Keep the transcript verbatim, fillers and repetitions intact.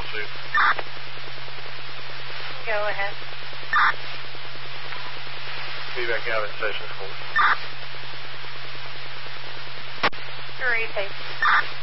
Chief. Go ahead. Feedback out at station four. Three, safety.